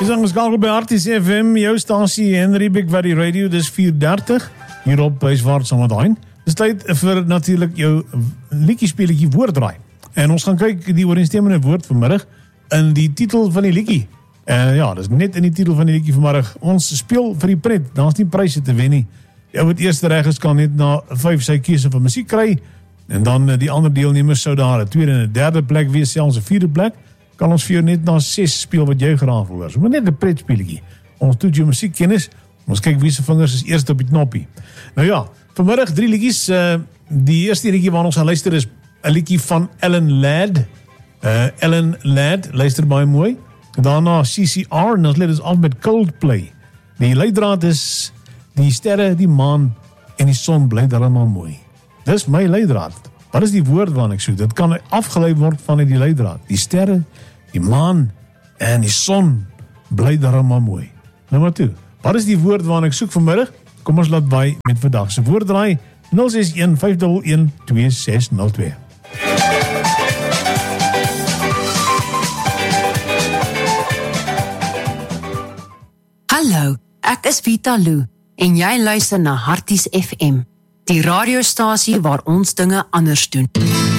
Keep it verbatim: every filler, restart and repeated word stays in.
Dis aangeskakel by Arties F M, jou stasie en Riebeek wat die radio, dis vier dertig, hier op Huiswaard Samadijn. Dis tyd vir natuurlijk jou liedjiespeletjie woorddraai. En ons gaan kyk die ooreenstemmende woord vanmiddag in die titel van die liedjie. Uh, ja, dis net in die titel van die liedjie vanmiddag. Ons speel vir die pret, daar is nie pryse te wen nie. Jou wat eerste reg is kan net na vyf sy keuse van musiek kry, en dan uh, die ander deelnemers sou daar 'n tweede en 'n derde plek wees, selfs 'n vierde plek. Kan ons vir jou net na ses speel wat jy graag wil hoor. So, maar net 'n pretspeletjie. Ons toets jou musiekkennis. Ons kyk wie se vingers is eerst op die knoppie. Nou ja, vanmiddag drie liedjies. Uh, die eerste liedjie waarna ons gaan luister is 'n liedjie van Ellen Ladd. Uh, Ellen Ladd, luister baie mooi. Daarna C C R en ons let ons af met Coldplay. Die leidraad is die sterre, die maan en die son bly allemaal mooi. Dis my leidraad. Wat is die woord waarna ek soek? Dit kan afgelei word van die leidraad. Die sterre, die maan en die son bly allemaal mooi. Nou maar toe. Wat is die woord waarna ek soek vanmiddag? Kom ons laat by met vandag se woorddraai nul ses een vyf een een twee ses nul twee. Hallo, ek is Vita Lou en jy luister na Harties F M, die radiostasie waar ons dinge anders doen.